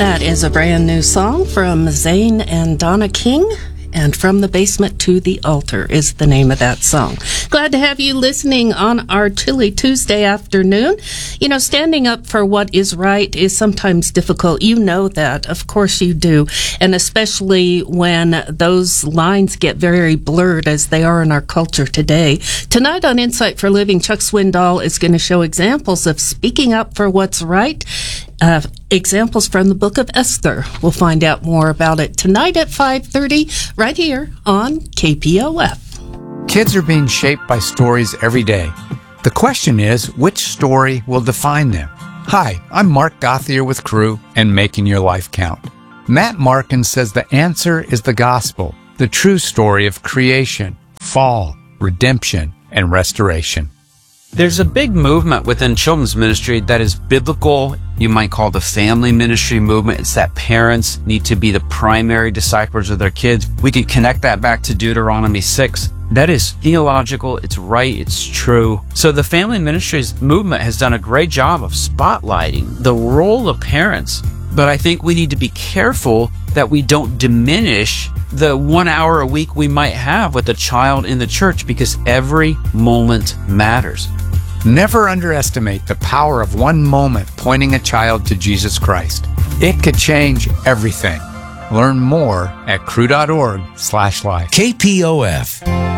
That is a brand new song from Zane and Donna King. And From the Basement to the Altar is the name of that song. Glad to have you listening on our chilly Tuesday afternoon. You know, standing up for what is right is sometimes difficult. You know that. Of course you do. And especially when those lines get very blurred as they are in our culture today. Tonight on Insight for Living, Chuck Swindoll is going to show examples of speaking up for what's right. Examples from the book of Esther. We'll find out more about it tonight at 5:30 right here on KPOF. Kids are being shaped by stories every day. The question is, which story will define them? Hi, I'm Mark Gothier with Crew and Making Your Life Count. Matt Markin says the answer is the gospel, the true story of creation, fall, redemption, and restoration. There's a big movement within children's ministry that is biblical. You might call the family ministry movement. It's that parents need to be the primary disciplers of their kids. We can connect that back to Deuteronomy 6. That is theological. It's right. It's true. So the family ministries movement has done a great job of spotlighting the role of parents. But I think we need to be careful that we don't diminish the 1 hour a week we might have with a child in the church, because every moment matters. Never underestimate the power of one moment pointing a child to Jesus Christ. It could change everything. Learn more at crew.org/life. KPOF.